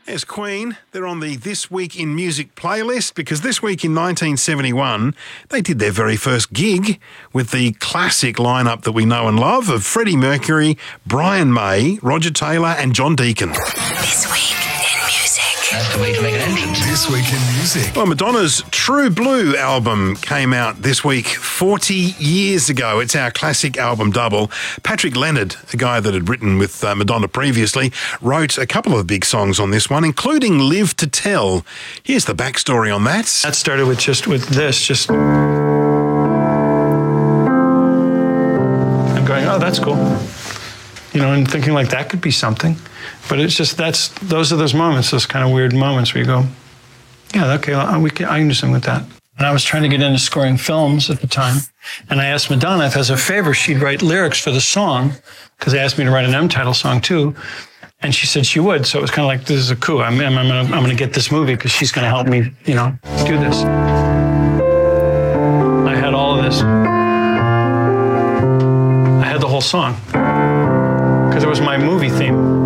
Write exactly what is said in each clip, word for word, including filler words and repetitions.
There's Queen. They're on the This Week in Music playlist because this week in nineteen seventy-one, they did their very first gig with the classic lineup that we know and love of Freddie Mercury, Brian May, Roger Taylor and John Deacon. This Week in Music. That's the way to make an entrance. This Week in Music. Well, Madonna's True Blue album came out this week forty years ago. It's our classic album double. Patrick Leonard, a guy that had written with uh, Madonna previously, wrote a couple of big songs on this one, including Live to Tell. Here's the backstory on that. That started with just with this, just... I'm going, oh, that's cool. You know, and thinking like that could be something. But it's just, that's, those are those moments, those kind of weird moments where you go, yeah, okay, well, we can, I can do something with that. And I was trying to get into scoring films at the time. And I asked Madonna if, as a favor, she'd write lyrics for the song, because they asked me to write an M-title song too. And she said she would. So it was kind of like, this is a coup. I'm, I'm, I'm going I'm to get this movie because she's going to help me, you know, do this. I had all of this. I had the whole song because it was my movie theme.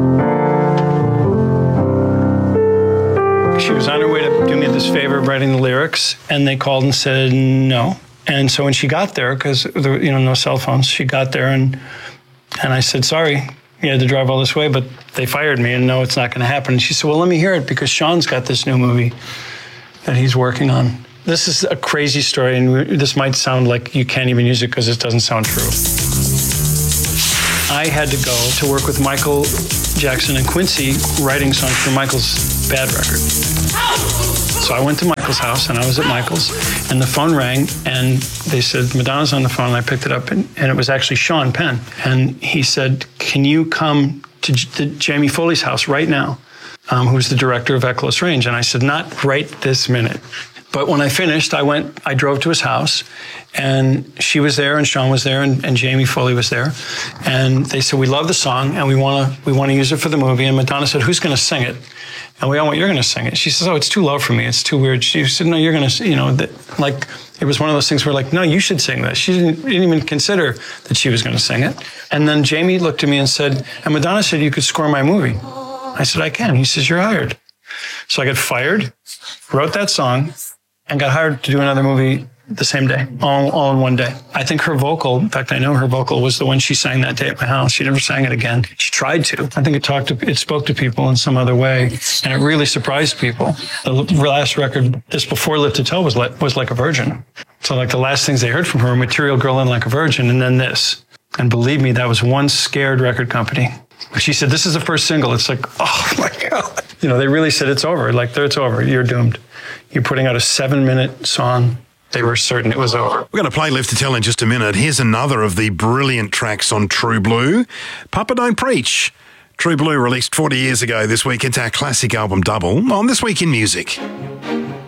She was on her way to do me this favor of writing the lyrics, and they called and said no. And so when she got there, because there were, you know, no cell phones, she got there and and I said, sorry, you had to drive all this way, but they fired me, and no, it's not going to happen. And she said, well, let me hear it, because Sean's got this new movie that he's working on. This is a crazy story, and we, this might sound like you can't even use it because it doesn't sound true. I had to go to work with Michael Jackson and Quincy writing songs for Michael's Bad record. So I went to Michael's house, and I was at Michael's, and the phone rang, and they said, Madonna's on the phone, and I picked it up, and, and it was actually Sean Penn. And he said, can you come to, to Jamie Foley's house right now, um, who's the director of Echoes Range? And I said, not right this minute. But when I finished, I went, I drove to his house, and she was there, and Sean was there, and, and Jamie Foley was there. And they said, we love the song, and we want to we want to use it for the movie. And Madonna said, who's going to sing it? And we all went, you're going to sing it. She says, oh, it's too low for me. It's too weird. She said, no, you're going to, you know, that, like, it was one of those things where, like, no, you should sing this. She didn't, didn't even consider that she was going to sing it. And then Jamie looked at me and said, and Madonna said, you could score my movie. I said, I can. He says, you're hired. So I got fired, wrote that song, and got hired to do another movie the same day, all, all in one day. I think her vocal, in fact, I know her vocal was the one she sang that day at my house. She never sang it again. She tried to. I think it talked to, it spoke to people in some other way, and it really surprised people. The last record, this before Live to Tell, was like, was like a virgin. So like the last things they heard from her, Material Girl and Like a Virgin, and then this. And believe me, that was one scared record company. She said, this is the first single. It's like, oh my God. You know, they really said it's over. Like, it's over. You're doomed. You're putting out a seven-minute song. They were certain it was over. We're going to play Live to Tell in just a minute. Here's another of the brilliant tracks on True Blue. Papa Don't Preach. True Blue released forty years ago this week. It's our classic album double on This Week in Music.